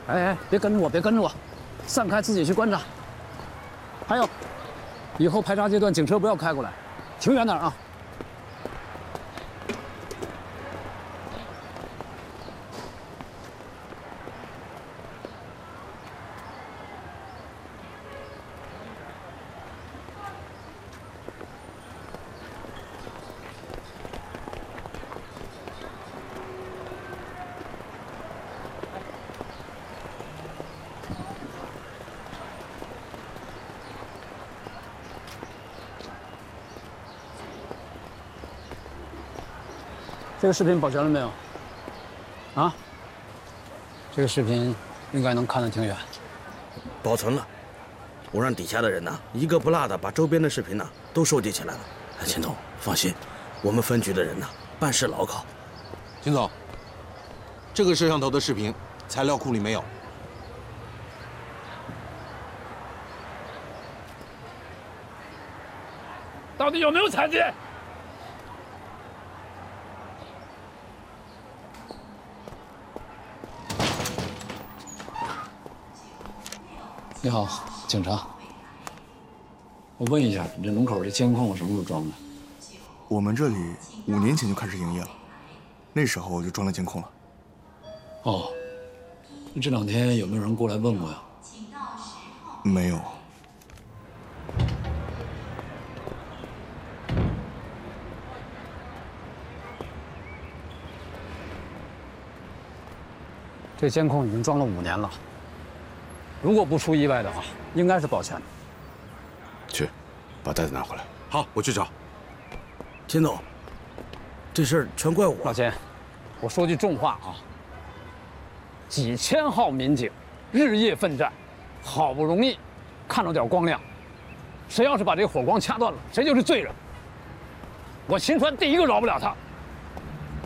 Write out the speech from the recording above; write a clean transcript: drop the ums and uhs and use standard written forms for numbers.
哎，别跟着我，别跟着我，散开，自己去观察。还有，以后排查阶段警车不要开过来，停远点啊。 这个视频保全了没有？啊？这个视频应该能看得挺远。 保存了，我让底下的人呢，一个不落的把周边的视频呢都收集起来了。秦总，放心，我们分局的人呢办事牢靠。 秦总，这个摄像头的视频材料库里没有。 到底有没有残疾？ 你好，警察。我问一下，你这门口这监控什么时候装的？ 我们这里5年前就开始营业了，那时候就装了监控了。 哦，这2天有没有人过来问过呀？ 没有。 这监控已经装了5年了。 如果不出意外的话，应该是保全的。 去，把袋子拿回来。 好，我去找。 秦总，这事儿全怪我。 老钱，我说句重话啊，几千号民警日夜奋战，好不容易看到点光亮，谁要是把这火光掐断了，谁就是罪人。我秦川第一个饶不了他。